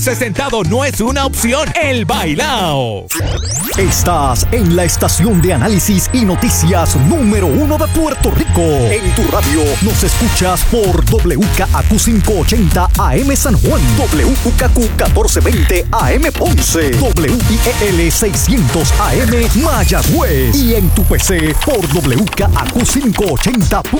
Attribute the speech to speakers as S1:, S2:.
S1: Sentado no es una opción. El bailao.
S2: Estás en la estación de análisis y noticias número 1 de Puerto Rico. En tu radio nos escuchas por WKAQ 580 AM San Juan, WKQ 1420 AM Ponce, WIEL 600 AM Mayagüez y en tu PC por WKAQ580.com.